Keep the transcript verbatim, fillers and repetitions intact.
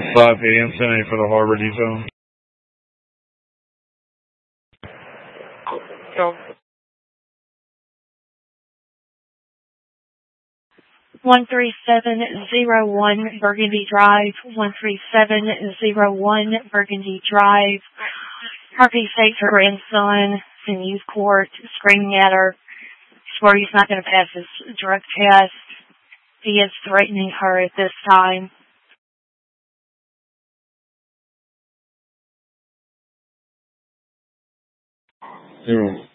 five P M sending for the Harbor Depot. Go. one three seven zero one Burgundy Drive, one three seven zero one Burgundy Drive. Harvey takes her grandson in youth court, screaming at her, swear he's not going to pass his drug test. He is threatening her at this time. Zero.